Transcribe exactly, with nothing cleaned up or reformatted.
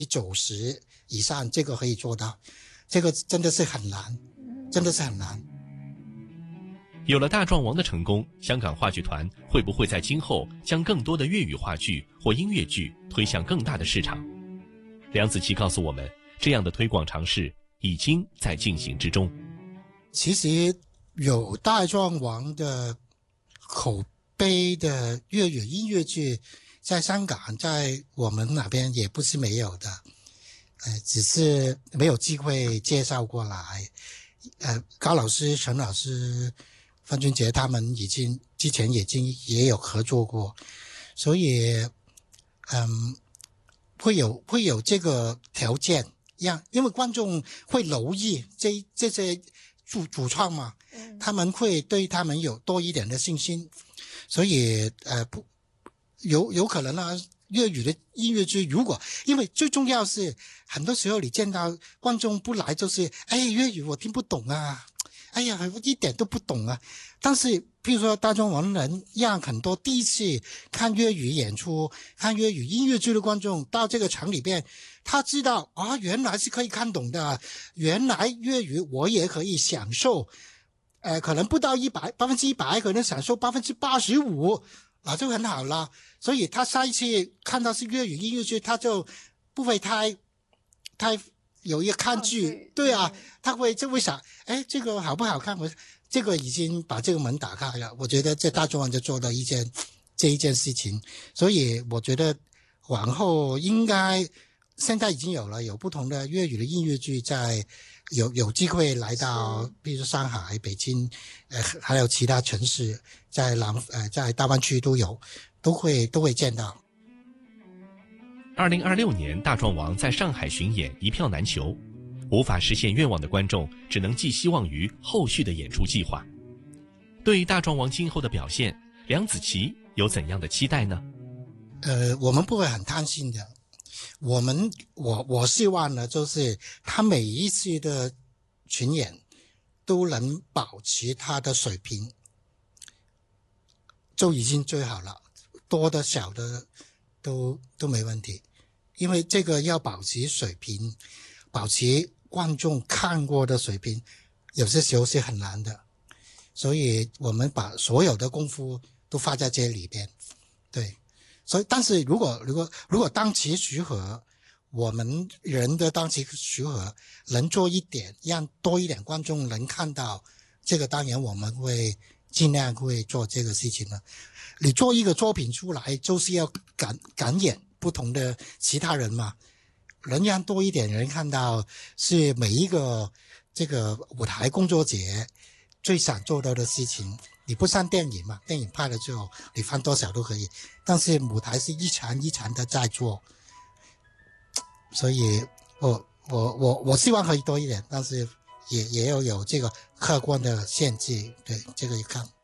九十以上，这个可以做到，这个真的是很难，真的是很难。 有了大壮王的成功，香港话剧团会不会在今后将更多的粤语话剧或音乐剧推向更大的市场？梁子琪告诉我们，这样的推广尝试已经在进行之中。 其实有大壮王的口碑的粤语音乐剧，在香港，在我们那边也不是没有的，呃，只是没有机会介绍过来。呃，高老师、陈老师、范俊杰他们已经之前已经也有合作过，所以，嗯，会有会有这个条件，让因为观众会留意这这些主主创嘛，他们会对他们有多一点的信心，所以呃不有有可能啊。粤语的音乐剧，如果因为最重要是很多时候你见到观众不来就是哎粤语我听不懂啊，哎呀我一点都不懂啊。但是譬如说大壮王能让很多第一次看粤语演出看粤语音乐剧的观众到这个场里边，他知道啊原来是可以看懂的，原来粤语我也可以享受，呃可能不到一百百分之一百，可能享受百分之八十五，那就很好了。所以他下一次看到是粤语音乐剧，他就不会太太有一个抗拒，对啊，他会就会想，哎，这个好不好看？我这个已经把这个门打开了。我觉得这大壮王就做了一件这一件事情，所以我觉得往后应该现在已经有了有不同的粤语的音乐剧在有有机会来到，比如说上海、北京，呃，还有其他城市，在南呃在大湾区都有。都会都会见到。 二零二六年，大壮王在上海巡演一票难求，无法实现愿望的观众只能寄希望于后续的演出计划。对于大壮王今后的表现，梁子琪有怎样的期待呢？ 呃，我们不会很贪心的，我们我我希望呢，就是他每一次的巡演都能保持他的水平，就已经最好了。多的小的都都没问题，因为这个要保持水平，保持观众看过的水平，有些时候是很难的，所以我们把所有的功夫都放在这里边。对，所以但是如果如果如果当期徐和，我们人的当期徐和能做一点，让多一点观众能看到这个，当然我们会尽量会做这个事情了。你做一个作品出来，就是要感感染不同的其他人嘛，能让多一点人看到，是每一个这个舞台工作者最想做到的事情。你不像电影嘛，电影拍了之后你放多少都可以，但是舞台是一场一场的在做，所以我我我我希望可以多一点，但是也也要有这个客观的限制，对这个一看。